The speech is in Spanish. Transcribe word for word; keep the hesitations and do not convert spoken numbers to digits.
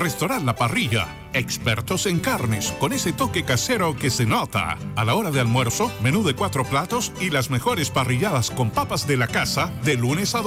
Restaurant La Parrilla, expertos en carnes, con ese toque casero que se nota. A la hora de almuerzo, menú de cuatro platos y las mejores parrilladas con papas de la casa, de lunes a